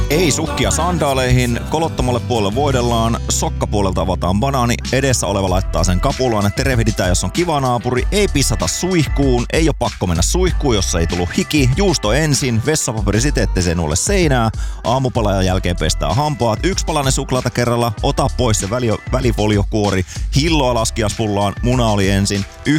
Ei sukkia sandaaleihin, kolottomalle puolelle voidellaan, sokkapuolelta avataan banaani, edessä oleva laittaa sen kapulaan ja tervehditään, jos on kiva naapuri, ei pissata suihkuun, ei ole pakko mennä suihkuun, jos ei tullut hiki, juusto ensin, vessapaperi sitten, ettei se nuole seinää, aamupalajan jälkeen pestää hampaat, 1 palanen suklaata kerralla, ota pois se välifoliokuori, hilloa laskiaspullaan, muna oli ensin,